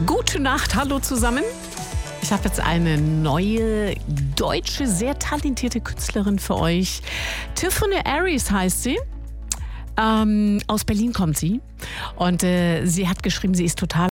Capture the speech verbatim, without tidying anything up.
Gute Nacht, hallo zusammen. Ich habe jetzt eine neue deutsche, sehr talentierte Künstlerin für euch. Tiffany Aries heißt sie. Ähm, aus Berlin kommt sie. Und äh, sie hat geschrieben, sie ist total